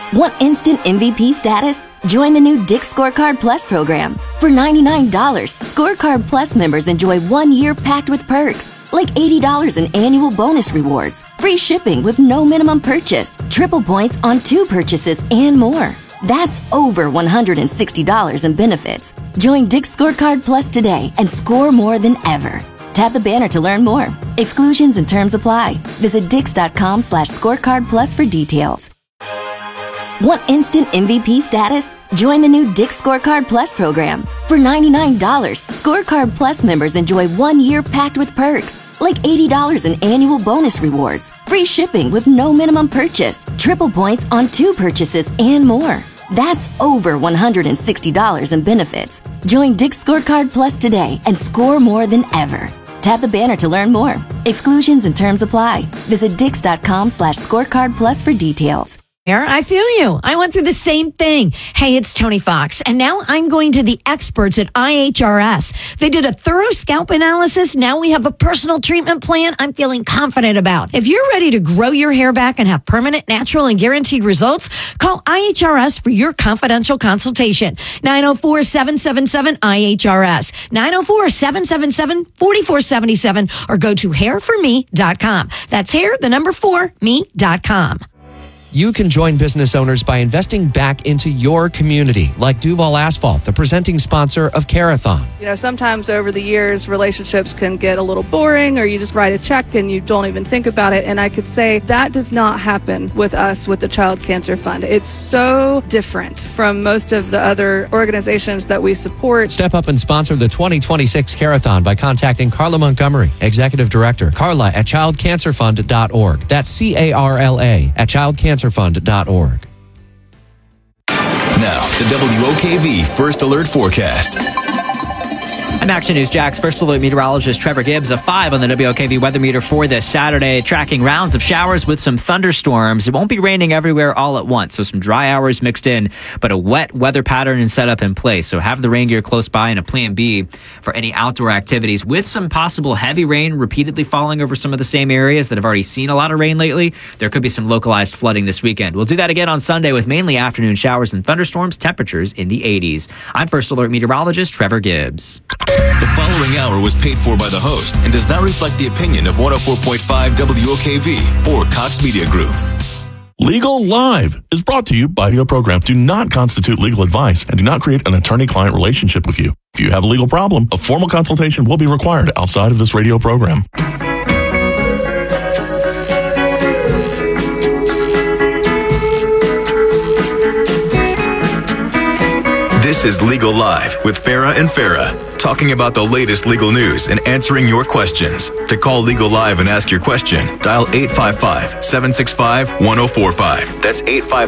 Want instant MVP status? Join the new Dick's Scorecard Plus program. For $99, Scorecard Plus members enjoy 1 year packed with perks, like $80 in annual bonus rewards, free shipping with no minimum purchase, triple points on 2 purchases, and more. That's over $160 in benefits. Join Dick's Scorecard Plus today and score more than ever. Tap the banner to learn more. Exclusions and terms apply. Visit dix.com/scorecard plus for details. Want instant MVP status? Join the new Dick's Scorecard Plus program. For $99, Scorecard Plus members enjoy 1 year packed with perks, like $80 in annual bonus rewards, free shipping with no minimum purchase, triple points on 2 purchases, and more. That's over $160 in benefits. Join Dick's Scorecard Plus today and score more than ever. Tap the banner to learn more. Exclusions and terms apply. Visit dix.com/scorecard plus for details. I feel you. I went through the same thing. Hey, it's Tony Fox, and now I'm going to the experts at IHRS. They did a thorough scalp analysis. Now we have a personal treatment plan I'm feeling confident about. If you're ready to grow your hair back and have permanent, natural, and guaranteed results, call IHRS for your confidential consultation. 904-777-IHRS, 904-777-4477, or go to hairforme.com. That's hair4me.com. You can join business owners by investing back into your community, like Duval Asphalt, the presenting sponsor of Carathon. You know, sometimes over the years, relationships can get a little boring, or you just write a check and you don't even think about it. And I could say that does not happen with us with the Child Cancer Fund. It's so different from most of the other organizations that we support. Step up and sponsor the 2026 Carathon by contacting Carla Montgomery, Executive Director, Carla at childcancerfund.org. That's CARLA at childcancerfund.org. Now, the WOKV First Alert Forecast. I'm Action News Jack's First Alert meteorologist Trevor Gibbs. A 5 on the WOKV weather meter for this Saturday, tracking rounds of showers with some thunderstorms. It won't be raining everywhere all at once, so some dry hours mixed in, but a wet weather pattern and setup in place. So have the rain gear close by and a plan B for any outdoor activities, with some possible heavy rain repeatedly falling over some of the same areas that have already seen a lot of rain lately. There could be some localized flooding this weekend. We'll do that again on Sunday with mainly afternoon showers and thunderstorms, temperatures in the 80s. I'm First Alert meteorologist Trevor Gibbs. The following hour was paid for by the host and does not reflect the opinion of 104.5 WOKV or Cox Media Group. Legal Live is brought to you by your program. Do not constitute legal advice and do not create an attorney-client relationship with you. If you have a legal problem, a formal consultation will be required outside of this radio program. This is Legal Live with Farah and Farah, talking about the latest legal news and answering your questions. To call Legal Live and ask your question, dial 855-765-1045. That's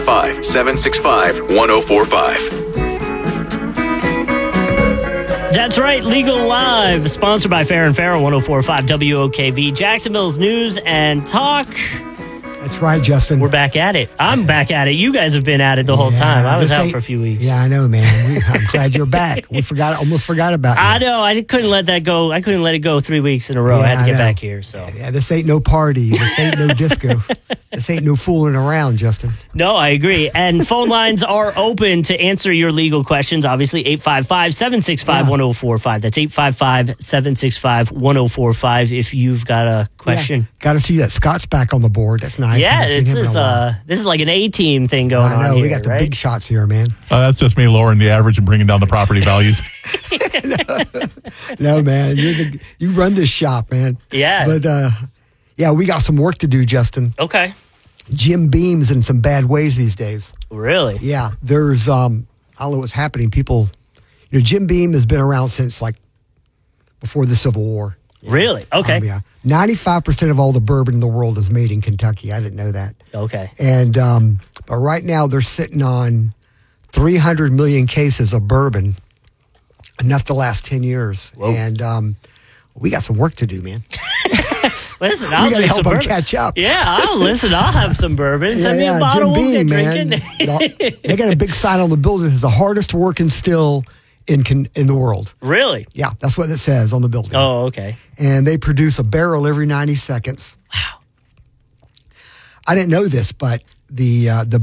855-765-1045. That's right, Legal Live, sponsored by Farah and Farah, 104.5 WOKV, Jacksonville's News and Talk. That's right, Justin. We're back at it. I'm back at it. You guys have been at it the whole time. I was out for a few weeks. Yeah, I know, man. I'm glad you're back. We almost forgot about you. I know. I couldn't let that go. I couldn't let it go 3 weeks in a row. I had to get back here. So yeah, this ain't no party. This ain't no disco. This ain't no fooling around, Justin. No, I agree. And phone lines are open to answer your legal questions. Obviously, 855-765-1045. That's 855-765-1045 if you've got a question. Yeah. Got to see that Scott's back on the board. That's nice. Yeah, this is like an A-team thing going on here. I know, we got the big shots here, man. That's just me lowering the average and bringing down the property values. No, man, you run this shop, man. Yeah. But, we got some work to do, Justin. Okay. Jim Beam's in some bad ways these days. Really? Yeah. There's, I don't know what's happening. People, Jim Beam has been around since, before the Civil War. Really? Okay. 95% of all the bourbon in the world is made in Kentucky. I didn't know that. Okay. And but right now they're sitting on 300 million cases of bourbon, enough to last 10 years. Whoa. And we got some work to do, man. Listen, I'll drink some bourbon. Catch up. Yeah, I'll have some bourbon. Send me a bottle. Jim We'll Beam, get man. drinking. They got a big sign on the building. It's the hardest working still in the world. Really? Yeah, that's what it says on the building. Oh, okay. And they produce a barrel every 90 seconds. Wow. I didn't know this, but the